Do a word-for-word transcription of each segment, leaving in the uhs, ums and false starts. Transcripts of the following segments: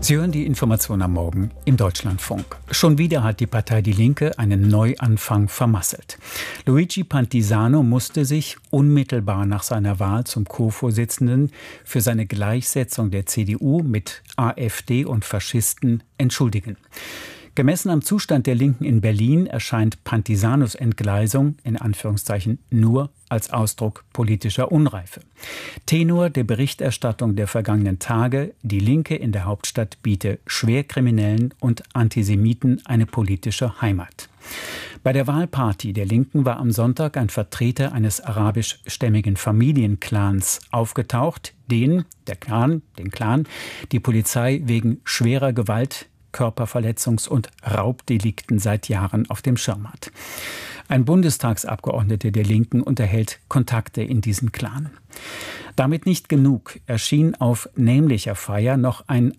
Sie hören die Information am Morgen im Deutschlandfunk. Schon wieder hat die Partei Die Linke einen Neuanfang vermasselt. Luigi Pantisano musste sich unmittelbar nach seiner Wahl zum Co-Vorsitzenden für seine Gleichsetzung der C D U mit AfD und Faschisten entschuldigen. Gemessen am Zustand der Linken in Berlin erscheint Pantisanos Entgleisung in Anführungszeichen nur als Ausdruck politischer Unreife. Tenor der Berichterstattung der vergangenen Tage: Die Linke in der Hauptstadt biete Schwerkriminellen und Antisemiten eine politische Heimat. Bei der Wahlparty der Linken war am Sonntag ein Vertreter eines arabischstämmigen Familienclans aufgetaucht, den, der Clan, den Clan, die Polizei wegen schwerer Gewalt, Körperverletzungs- und Raubdelikten seit Jahren auf dem Schirm hat. Ein Bundestagsabgeordneter der Linken unterhält Kontakte in diesen Clan. Damit nicht genug, erschien auf nämlicher Feier noch ein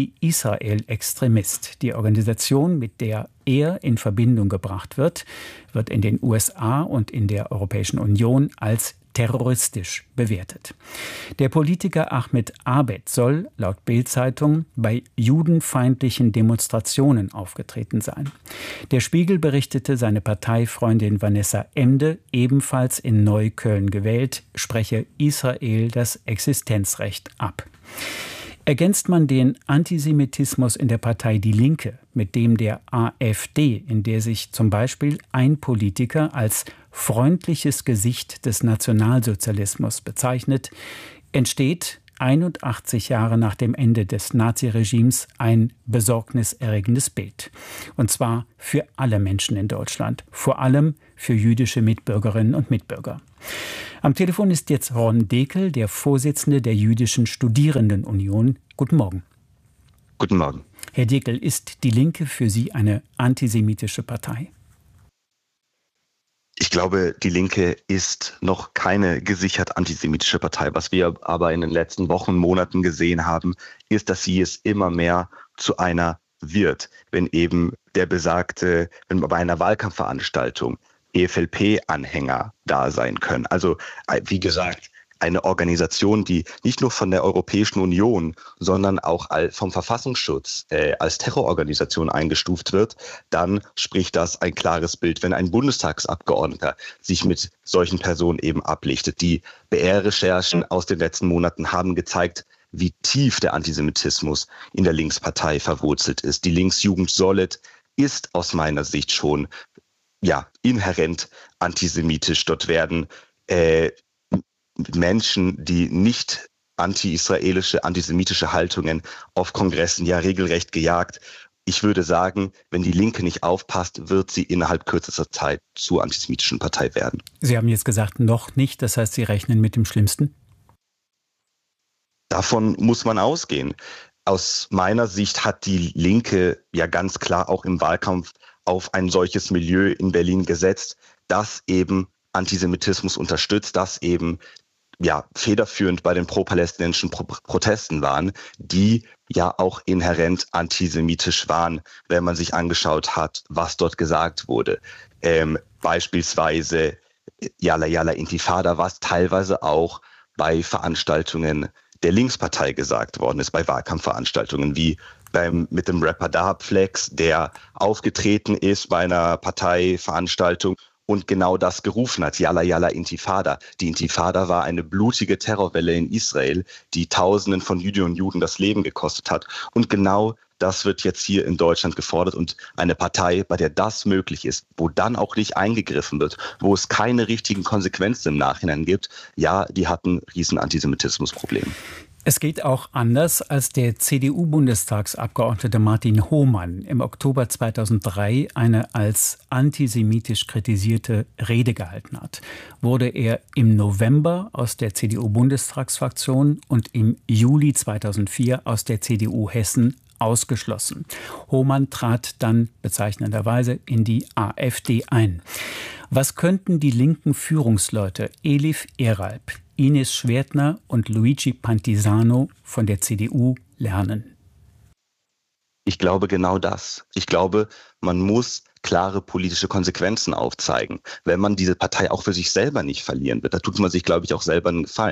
Anti-Israel-Extremist. Die Organisation, mit der er in Verbindung gebracht wird, wird in den U S A und in der Europäischen Union als terroristisch bewertet. Der Politiker Ahmed Abed soll laut Bild-Zeitung bei judenfeindlichen Demonstrationen aufgetreten sein. Der Spiegel berichtete, seine Parteifreundin Vanessa Emde, ebenfalls in Neukölln gewählt, spreche Israel das Existenzrecht ab. Ergänzt man den Antisemitismus in der Partei Die Linke mit dem der AfD, in der sich zum Beispiel ein Politiker als freundliches Gesicht des Nationalsozialismus bezeichnet, entsteht einundachtzig Jahre nach dem Ende des Naziregimes ein besorgniserregendes Bild. Und zwar für alle Menschen in Deutschland, vor allem für jüdische Mitbürgerinnen und Mitbürger. Am Telefon ist jetzt Ron Dekel, der Vorsitzende der Jüdischen Studierendenunion. Guten Morgen. Guten Morgen. Herr Dekel, ist Die Linke für Sie eine antisemitische Partei? Ich glaube, Die Linke ist noch keine gesichert antisemitische Partei. Was wir aber in den letzten Wochen, Monaten gesehen haben, ist, dass sie es immer mehr zu einer wird, wenn eben der besagte, wenn bei einer Wahlkampfveranstaltung E F L P-Anhänger da sein können. Also wie gesagt, eine Organisation, die nicht nur von der Europäischen Union, sondern auch vom Verfassungsschutz äh, als Terrororganisation eingestuft wird, dann spricht das ein klares Bild. Wenn ein Bundestagsabgeordneter sich mit solchen Personen eben ablichtet. Die B R-Recherchen aus den letzten Monaten haben gezeigt, wie tief der Antisemitismus in der Linkspartei verwurzelt ist. Die Linksjugend Solid ist aus meiner Sicht schon ja inhärent antisemitisch. Dort werden äh, Menschen, die nicht anti-israelische, antisemitische Haltungen auf Kongressen ja regelrecht gejagt. Ich würde sagen, wenn die Linke nicht aufpasst, wird sie innerhalb kürzester Zeit zur antisemitischen Partei werden. Sie haben jetzt gesagt, noch nicht. Das heißt, Sie rechnen mit dem Schlimmsten? Davon muss man ausgehen. Aus meiner Sicht hat die Linke ja ganz klar auch im Wahlkampf auf ein solches Milieu in Berlin gesetzt, das eben Antisemitismus unterstützt, das eben ja federführend bei den pro-palästinensischen Pro- Protesten waren, die ja auch inhärent antisemitisch waren, wenn man sich angeschaut hat, was dort gesagt wurde. Ähm, beispielsweise Yalla Yalla Intifada, was teilweise auch bei Veranstaltungen der Linkspartei gesagt worden ist, bei Wahlkampfveranstaltungen wie beim, mit dem Rapper Dahab-Flex, der aufgetreten ist bei einer Parteiveranstaltung und genau das gerufen hat, Yalla Yalla Intifada. Die Intifada war eine blutige Terrorwelle in Israel, die Tausenden von Jüdinnen und Juden das Leben gekostet hat. Und genau das wird jetzt hier in Deutschland gefordert. Und eine Partei, bei der das möglich ist, wo dann auch nicht eingegriffen wird, wo es keine richtigen Konsequenzen im Nachhinein gibt, ja, die hat ein riesen Antisemitismusproblem. Es geht auch anders, als der C D U-Bundestagsabgeordnete Martin Hohmann im Oktober zweitausenddrei eine als antisemitisch kritisierte Rede gehalten hat. Wurde er im November aus der C D U-Bundestagsfraktion und im Juli zweitausendvier aus der C D U Hessen ausgeschlossen. Hohmann trat dann bezeichnenderweise in die AfD ein. Was könnten die linken Führungsleute Elif Eralp, Ines Schwertner und Luigi Pantisano von der C D U lernen? Ich glaube genau das. Ich glaube, man muss klare politische Konsequenzen aufzeigen, wenn man diese Partei auch für sich selber nicht verlieren wird. Da tut man sich, glaube ich, auch selber einen Gefallen.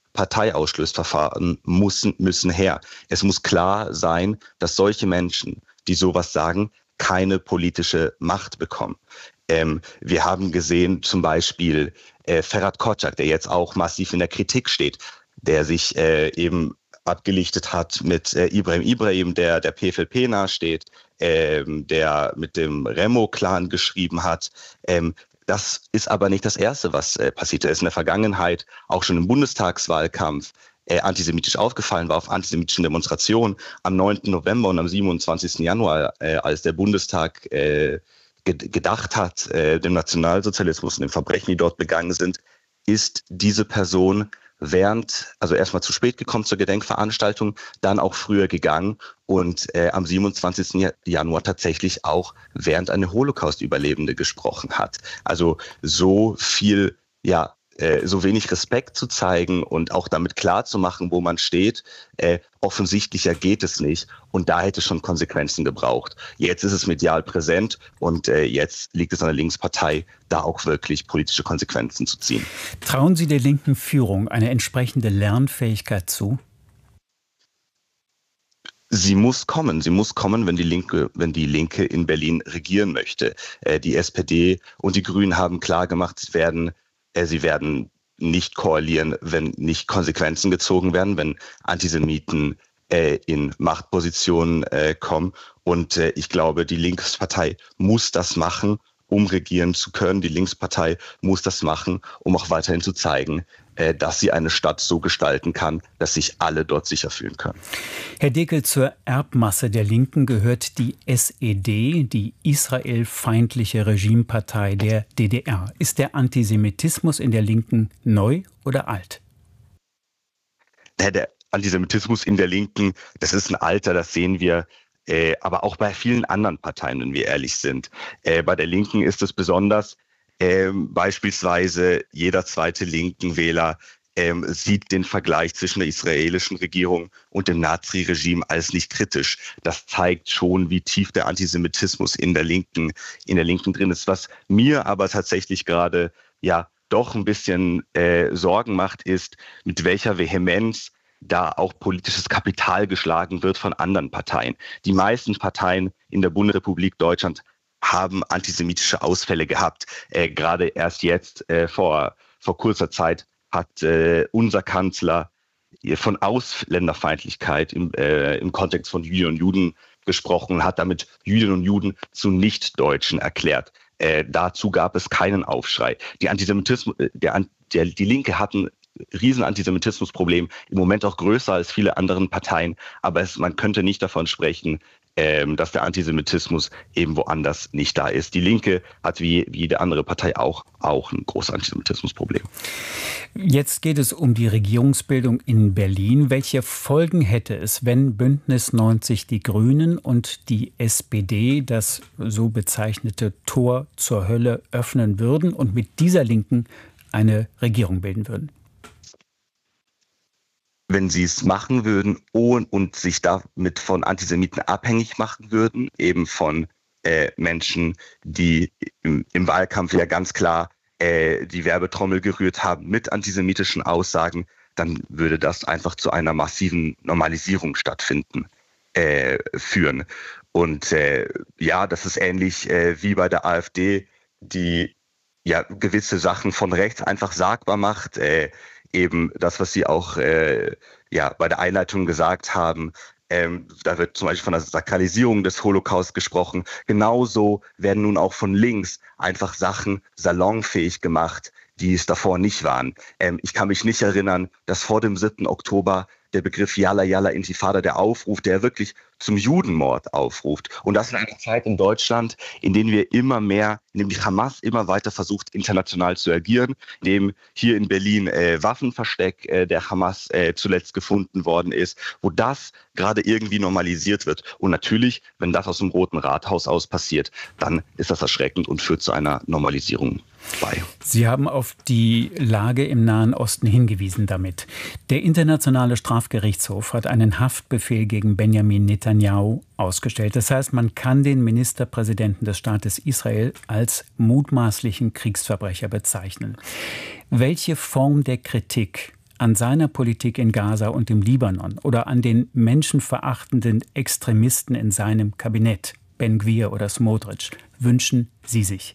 Parteiausschlussverfahren müssen, müssen her. Es muss klar sein, dass solche Menschen, die sowas sagen, keine politische Macht bekommen. Ähm, wir haben gesehen zum Beispiel äh, Ferhat Kocak, der jetzt auch massiv in der Kritik steht, der sich äh, eben abgelichtet hat mit äh, Ibrahim Ibrahim, der der P F L P nahesteht, ähm, der mit dem Remo-Clan geschrieben hat. Ähm, das ist aber nicht das Erste, was äh, passiert ist. In der Vergangenheit, auch schon im Bundestagswahlkampf, äh, antisemitisch aufgefallen war auf antisemitischen Demonstrationen am neunten November und am siebenundzwanzigsten Januar, äh, als der Bundestag äh, gedacht hat, äh, dem Nationalsozialismus und den Verbrechen, die dort begangen sind, ist diese Person während, also erstmal zu spät gekommen zur Gedenkveranstaltung, dann auch früher gegangen und äh, am siebenundzwanzigsten Januar tatsächlich auch während eine Holocaust-Überlebende gesprochen hat. Also so viel, ja, äh, so wenig Respekt zu zeigen und auch damit klar zu machen, wo man steht, äh, offensichtlicher geht es nicht. Und da hätte es schon Konsequenzen gebraucht. Jetzt ist es medial präsent und äh, jetzt liegt es an der Linkspartei, da auch wirklich politische Konsequenzen zu ziehen. Trauen Sie der linken Führung eine entsprechende Lernfähigkeit zu? Sie muss kommen. Sie muss kommen, wenn die Linke, wenn die Linke in Berlin regieren möchte. Äh, die S P D und die Grünen haben klar gemacht, sie werden, äh, sie werden nicht koalieren, wenn nicht Konsequenzen gezogen werden, wenn Antisemiten äh, in Machtpositionen äh, kommen. Und äh, ich glaube, die Linkspartei muss das machen, um regieren zu können. Die Linkspartei muss das machen, um auch weiterhin zu zeigen, äh, dass sie eine Stadt so gestalten kann, dass sich alle dort sicher fühlen können. Herr Dekel, zur Erbmasse der Linken gehört die S E D, die israelfeindliche Regimepartei der D D R. Ist der Antisemitismus in der Linken neu oder alt? Der Antisemitismus in der Linken, das ist ein Alter, das sehen wir Äh, aber auch bei vielen anderen Parteien, wenn wir ehrlich sind. Äh, bei der Linken ist es besonders, äh, beispielsweise jeder zweite Linken-Wähler äh, sieht den Vergleich zwischen der israelischen Regierung und dem Nazi-Regime als nicht kritisch. Das zeigt schon, wie tief der Antisemitismus in der Linken, in der Linken drin ist. Was mir aber tatsächlich gerade ja doch ein bisschen äh, Sorgen macht, ist, mit welcher Vehemenz da auch politisches Kapital geschlagen wird von anderen Parteien. Die meisten Parteien in der Bundesrepublik Deutschland haben antisemitische Ausfälle gehabt. Äh, gerade erst jetzt, äh, vor, vor kurzer Zeit, hat äh, unser Kanzler von Ausländerfeindlichkeit im, äh, im Kontext von Jüdinnen und Juden gesprochen, hat damit Jüdinnen und Juden zu Nichtdeutschen erklärt. Äh, dazu gab es keinen Aufschrei. Die Antisemitismus, der, der, die Linke hatten riesen Antisemitismusproblem, im Moment auch größer als viele anderen Parteien, aber es, man könnte nicht davon sprechen, ähm, dass der Antisemitismus eben woanders nicht da ist. Die Linke hat wie, wie jede andere Partei auch, auch ein großes Antisemitismusproblem. Jetzt geht es um die Regierungsbildung in Berlin. Welche Folgen hätte es, wenn Bündnis neunzig Die Grünen und die S P D das so bezeichnete Tor zur Hölle öffnen würden und mit dieser Linken eine Regierung bilden würden? Wenn sie es machen würden und, und sich damit von Antisemiten abhängig machen würden, eben von äh, Menschen, die im, im Wahlkampf ja ganz klar äh, die Werbetrommel gerührt haben mit antisemitischen Aussagen, dann würde das einfach zu einer massiven Normalisierung stattfinden, äh, führen. Und äh, ja, das ist ähnlich äh, wie bei der AfD, die ja gewisse Sachen von rechts einfach sagbar macht, äh, eben das, was Sie auch äh, ja bei der Einleitung gesagt haben. Ähm, da wird zum Beispiel von der Sakralisierung des Holocaust gesprochen. Genauso werden nun auch von links einfach Sachen salonfähig gemacht, die es davor nicht waren. Ähm, ich kann mich nicht erinnern, dass vor dem siebten Oktober der Begriff Yalla Yalla Intifada, der Aufruf, der wirklich zum Judenmord aufruft. Und das in einer Zeit in Deutschland, in der wir immer mehr, in dem die Hamas immer weiter versucht, international zu agieren, in dem hier in Berlin äh, Waffenversteck äh, der Hamas äh, zuletzt gefunden worden ist, wo das gerade irgendwie normalisiert wird. Und natürlich, wenn das aus dem Roten Rathaus aus passiert, dann ist das erschreckend und führt zu einer Normalisierung bei. Sie haben auf die Lage im Nahen Osten hingewiesen damit. Der Internationale Strafgerichtshof hat einen Haftbefehl gegen Benjamin Netanyahu ausgestellt. Das heißt, man kann den Ministerpräsidenten des Staates Israel als mutmaßlichen Kriegsverbrecher bezeichnen. Welche Form der Kritik an seiner Politik in Gaza und im Libanon oder an den menschenverachtenden Extremisten in seinem Kabinett, Ben Gvir oder Smotrich, wünschen Sie sich?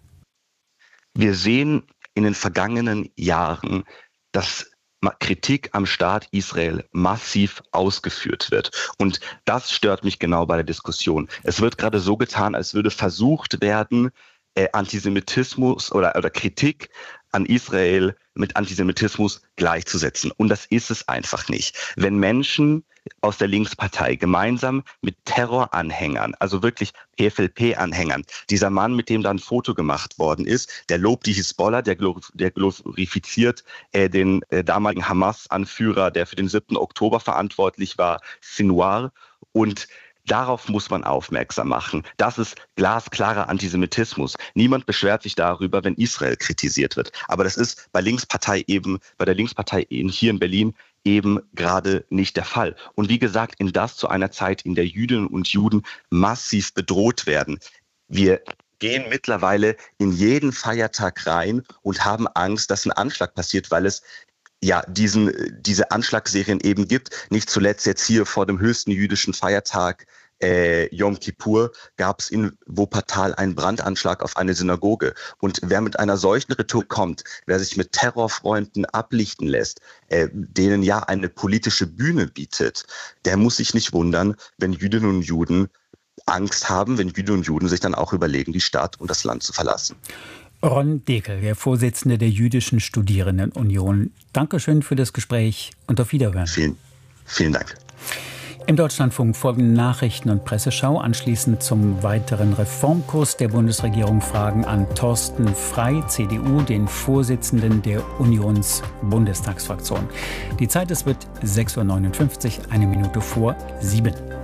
Wir sehen in den vergangenen Jahren, dass Kritik am Staat Israel massiv ausgeführt wird. Und das stört mich genau bei der Diskussion. Es wird gerade so getan, als würde versucht werden, äh, Antisemitismus oder, oder Kritik an Israel mit Antisemitismus gleichzusetzen. Und das ist es einfach nicht. Wenn Menschen aus der Linkspartei gemeinsam mit Terroranhängern, also wirklich P F L P-Anhängern, dieser Mann, mit dem da ein Foto gemacht worden ist, der lobt die Hisbollah, der, glorif- der glorifiziert äh, den äh, damaligen Hamas-Anführer, der für den siebten Oktober verantwortlich war, Sinwar, und darauf muss man aufmerksam machen. Das ist glasklarer Antisemitismus. Niemand beschwert sich darüber, wenn Israel kritisiert wird. Aber das ist bei Linkspartei eben, bei der Linkspartei in, hier in Berlin eben gerade nicht der Fall. Und wie gesagt, in das zu einer Zeit, in der Jüdinnen und Juden massiv bedroht werden. Wir gehen mittlerweile in jeden Feiertag rein und haben Angst, dass ein Anschlag passiert, weil es ja diesen, diese Anschlagsserien eben gibt. Nicht zuletzt jetzt hier vor dem höchsten jüdischen Feiertag Äh, Yom Kippur gab es in Wuppertal einen Brandanschlag auf eine Synagoge. Und wer mit einer solchen Rhetorik kommt, wer sich mit Terrorfreunden ablichten lässt, äh, denen ja eine politische Bühne bietet, der muss sich nicht wundern, wenn Jüdinnen und Juden Angst haben, wenn Jüdinnen und Juden sich dann auch überlegen, die Stadt und das Land zu verlassen. Ron Dekel, der Vorsitzende der Jüdischen Studierendenunion. Dankeschön für das Gespräch und auf Wiederhören. Vielen, vielen Dank. Im Deutschlandfunk folgen Nachrichten und Presseschau. Anschließend zum weiteren Reformkurs der Bundesregierung Fragen an Thorsten Frey, C D U, den Vorsitzenden der Unions-Bundestagsfraktion. Die Zeit, es wird sechs Uhr neunundfünfzig, eine Minute vor sieben.